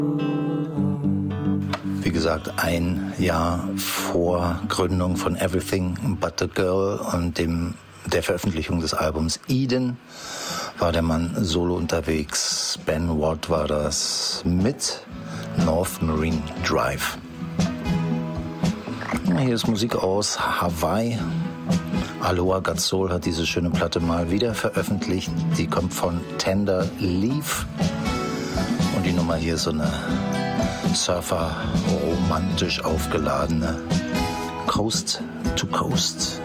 Wie gesagt, ein Jahr vor Gründung von Everything But the Girl und der Veröffentlichung des Albums Eden war der Mann solo unterwegs. Ben Watt war das mit North Marine Drive. Hier ist Musik aus Hawaii. Aloha Got Soul hat diese schöne Platte mal wieder veröffentlicht. Die kommt von Tender Leaf. Und die Nummer hier ist so eine Surfer-romantisch aufgeladene Coast to Coast.